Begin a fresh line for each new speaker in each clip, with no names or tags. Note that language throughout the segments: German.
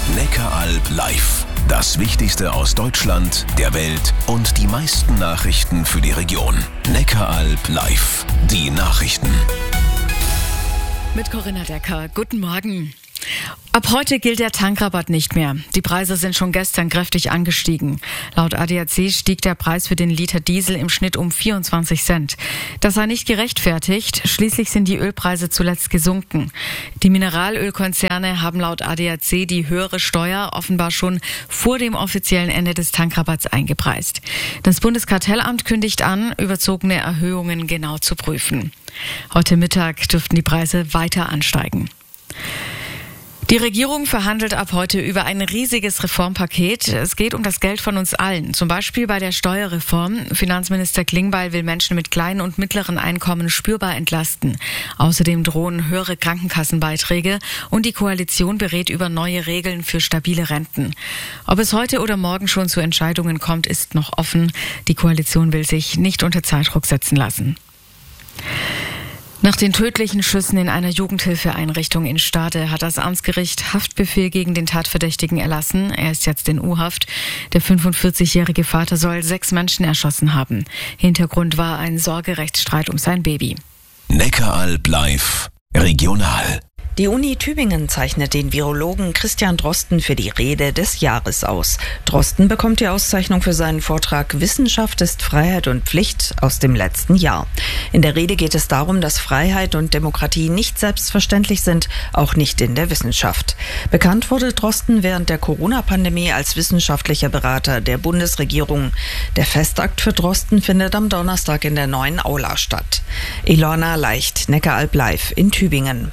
Neckaralb live. Das Wichtigste aus Deutschland, der Welt und die meisten Nachrichten für die Region. Neckaralb live. Die Nachrichten.
Mit Corinna Decker. Guten Morgen. Ab heute gilt der Tankrabatt nicht mehr. Die Preise sind schon gestern kräftig angestiegen. Laut ADAC stieg der Preis für den Liter Diesel im Schnitt um 24 Cent. Das sei nicht gerechtfertigt. Schließlich sind die Ölpreise zuletzt gesunken. Die Mineralölkonzerne haben laut ADAC die höhere Steuer offenbar schon vor dem offiziellen Ende des Tankrabatts eingepreist. Das Bundeskartellamt kündigt an, überzogene Erhöhungen genau zu prüfen. Heute Mittag dürften die Preise weiter ansteigen. Die Regierung verhandelt ab heute über ein riesiges Reformpaket. Es geht um das Geld von uns allen, zum Beispiel bei der Steuerreform. Finanzminister Klingbeil will Menschen mit kleinen und mittleren Einkommen spürbar entlasten. Außerdem drohen höhere Krankenkassenbeiträge und die Koalition berät über neue Regeln für stabile Renten. Ob es heute oder morgen schon zu Entscheidungen kommt, ist noch offen. Die Koalition will sich nicht unter Zeitdruck setzen lassen. Nach den tödlichen Schüssen in einer Jugendhilfeeinrichtung in Stade hat das Amtsgericht Haftbefehl gegen den Tatverdächtigen erlassen. Er ist jetzt in U-Haft. Der 45-jährige Vater soll 6 Menschen erschossen haben. Hintergrund war ein Sorgerechtsstreit um sein Baby.
Neckaralb live. Regional.
Die Uni Tübingen zeichnet den Virologen Christian Drosten für die Rede des Jahres aus. Drosten bekommt die Auszeichnung für seinen Vortrag Wissenschaft ist Freiheit und Pflicht aus dem letzten Jahr. In der Rede geht es darum, dass Freiheit und Demokratie nicht selbstverständlich sind, auch nicht in der Wissenschaft. Bekannt wurde Drosten während der Corona-Pandemie als wissenschaftlicher Berater der Bundesregierung. Der Festakt für Drosten findet am Donnerstag in der neuen Aula statt. Ilona Leicht, Neckaralb live in Tübingen.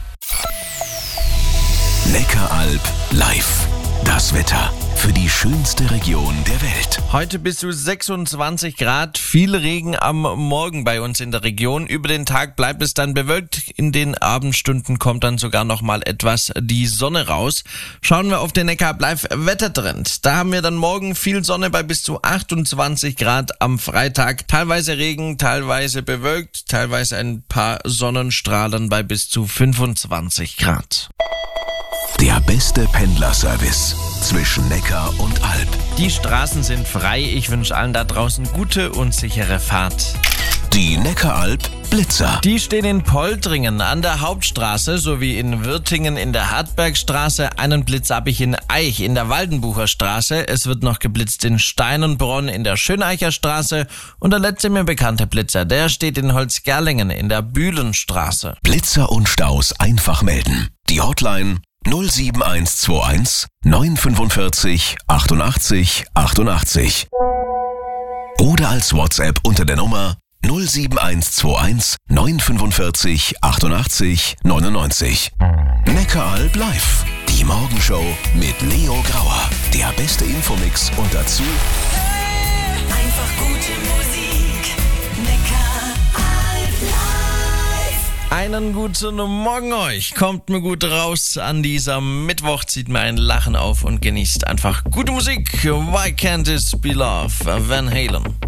Neckaralb live. Das Wetter für die schönste Region der Welt.
Heute bis zu 26 Grad, viel Regen am Morgen bei uns in der Region. Über den Tag bleibt es dann bewölkt. In den Abendstunden kommt dann sogar noch mal etwas die Sonne raus. Schauen wir auf den Neckaralb live Wettertrend. Da haben wir dann morgen viel Sonne bei bis zu 28 Grad am Freitag. Teilweise Regen, teilweise bewölkt, teilweise ein paar Sonnenstrahlen bei bis zu 25 Grad.
Der beste Pendlerservice zwischen Neckar und Alb.
Die Straßen sind frei. Ich wünsche allen da draußen gute und sichere Fahrt.
Die Neckaralb Blitzer.
Die stehen in Poltringen an der Hauptstraße sowie in Wirtingen in der Hartbergstraße. Einen Blitz habe ich in Eich in der Waldenbucher Straße. Es wird noch geblitzt in Steinenbronn in der Schöneicher Straße. Und der letzte mir bekannte Blitzer, der steht in Holzgerlingen in der Bühlenstraße.
Blitzer und Staus einfach melden. Die Hotline 07121 945 88 88. Oder als WhatsApp unter der Nummer 07121 945 88 99. Neckaralb live. Die Morgenshow mit Leo Grauer. Der beste Infomix und dazu
einfach gute Musik. Neckaralb live.
Einen guten Morgen euch. Kommt mir gut raus an diesem Mittwoch, zieht mir ein Lachen auf und genießt einfach gute Musik. Why Can't This Be Love? Van Halen.